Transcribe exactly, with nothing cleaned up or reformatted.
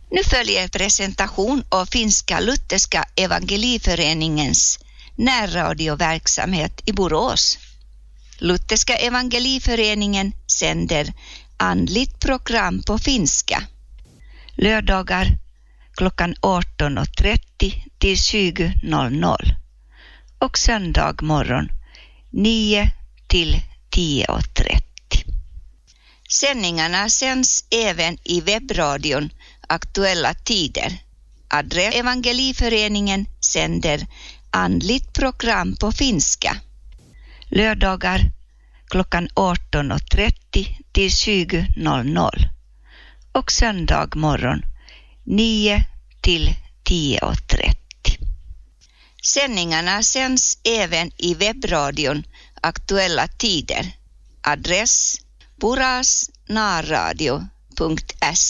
Nu följer presentation av Finska Lutherska Evangeliföreningens närradioverksamhet i Borås. Lutherska Evangeliföreningen sänder andligt program på finska. Lördagar klockan arton och trettio till tjugo noll noll och söndag morgon nio till tio och trettio. Sändningarna sänds även i webbradion Aktuella tider. Adress Evangeliföreningen sänder andligt program på finska. Lördagar klockan arton och trettio till tjugo noll noll och söndag morgon nio till tio och trettio. Sändningarna sänds även i webbradion Aktuella tider. Adress borasnarradio punkt se.